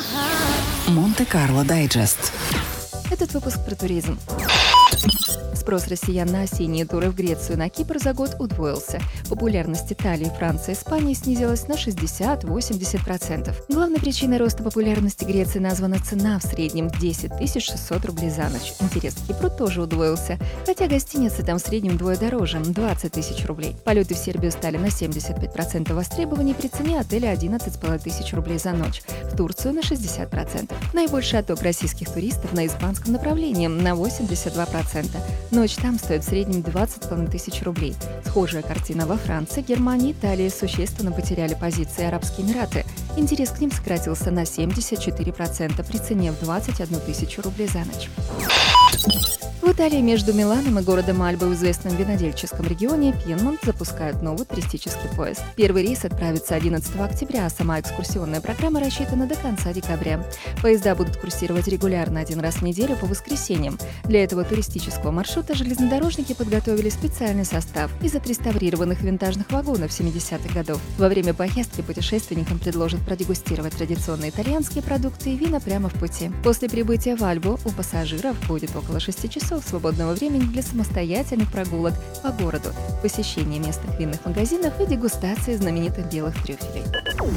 Монте-Карло Дайджест. Этот выпуск про туризм. Спрос россиян на осенние туры в Грецию и на Кипр за год удвоился. Популярность Италии, Франции и Испании снизилась на 60-80%. Главной причиной роста популярности Греции названа цена, в среднем 10 600 рублей за ночь. Интерес к Кипру тоже удвоился, хотя гостиницы там в среднем вдвое дороже – 20 000 рублей. Полеты в Сербию стали на 75% востребованней при цене отеля 11 500 рублей за ночь, в Турцию на 60%. Наибольший отток российских туристов на испанском направлении – на 82%. Ночь там стоит в среднем 20 500 рублей. Схожая картина во Франции, Германии, Италии существенно потеряли позиции Арабские Эмираты. Интерес к ним сократился на 74% при цене в 21 000 рублей за ночь. В Италии между Миланом и городом Альба в известном винодельческом регионе Пьемонт запускают новый туристический поезд. Первый рейс отправится 11 октября, а сама экскурсионная программа рассчитана до конца декабря. Поезда будут курсировать регулярно один раз в неделю по воскресеньям. Для этого туристического маршрута железнодорожники подготовили специальный состав из отреставрированных винтажных вагонов 70-х годов. Во время поездки путешественникам предложат продегустировать традиционные итальянские продукты и вина прямо в пути. После прибытия в Альбу у пассажиров будет около 6 часов свободного времени для самостоятельных прогулок по городу, посещения местных винных магазинов и дегустации знаменитых белых трюфелей.